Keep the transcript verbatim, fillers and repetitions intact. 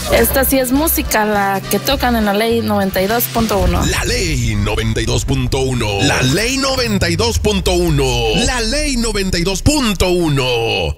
Esta sí es música, la que tocan en la ley noventa y dos punto uno. La ley noventa y dos punto uno. La ley noventa y dos punto uno. La ley noventa y dos punto uno.